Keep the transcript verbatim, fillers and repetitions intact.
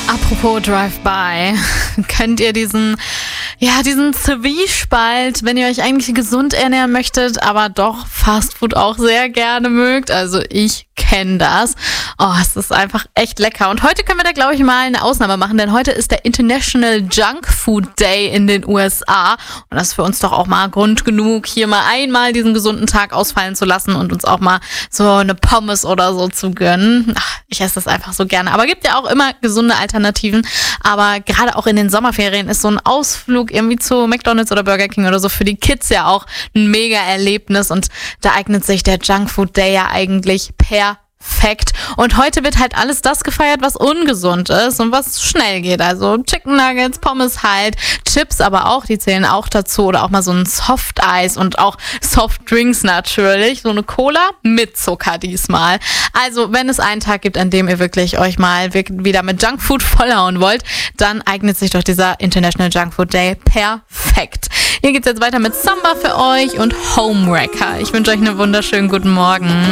Apropos Drive-By, könnt ihr diesen, ja, diesen Zwiespalt, wenn ihr euch eigentlich gesund ernähren möchtet, aber doch Fastfood auch sehr gerne mögt, also ich kenne das. Oh, es ist einfach echt lecker. Und heute können wir da, glaube ich, mal eine Ausnahme machen, denn heute ist der International Junk Food Day in den U S A. Und das ist für uns doch auch mal Grund genug, hier mal einmal diesen gesunden Tag ausfallen zu lassen und uns auch mal so eine Pommes oder so zu gönnen. Ach, ich esse das einfach so gerne. Aber gibt ja auch immer gesunde Alternativen. Aber gerade auch in den Sommerferien ist so ein Ausflug irgendwie zu McDonald's oder Burger King oder so für die Kids ja auch ein mega Erlebnis. Und da eignet sich der Junk Food Day ja eigentlich perfekt. Und heute wird halt alles das gefeiert, was ungesund ist und was schnell geht. Also Chicken Nuggets, Pommes halt, Chips aber auch, die zählen auch dazu. Oder auch mal so ein Softeis und auch Softdrinks natürlich. So eine Cola mit Zucker diesmal. Also wenn es einen Tag gibt, an dem ihr wirklich euch mal wieder mit Junkfood vollhauen wollt, dann eignet sich doch dieser International Junk Food Day perfekt. Hier geht's jetzt weiter mit Samba für euch und Homewrecker. Ich wünsche euch einen wunderschönen guten Morgen.